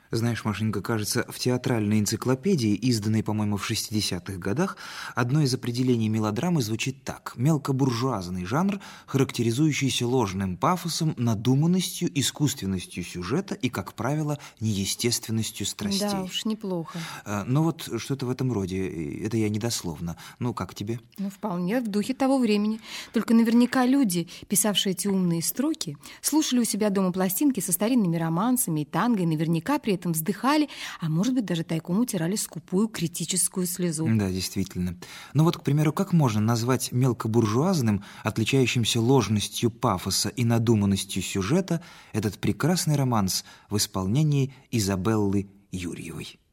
Знаешь, Машенька, кажется, в театральной энциклопедии, изданной, по-моему, в 60-х годах, одно из определений мелодрамы звучит так: мелкобуржуазный жанр, характеризующийся ложным пафосом, надуманностью, искусственностью сюжета и, как правило, неестественностью страстей. Да уж, неплохо. Ну вот что-то в этом роде. Это я недословно. Ну, как тебе? Ну, вполне в духе того времени. Только наверняка люди, писавшие эти умные строки, слушали у себя дома пластинки со старинными романсами и танго, и наверняка при этом вздыхали, а может быть, даже тайком утирали скупую критическую слезу. Да, действительно. Ну вот, к примеру, как можно назвать мелкобуржуазным, отличающимся ложностью пафоса и надуманностью сюжета, этот прекрасный романс в исполнении Изабеллы Юрьевой?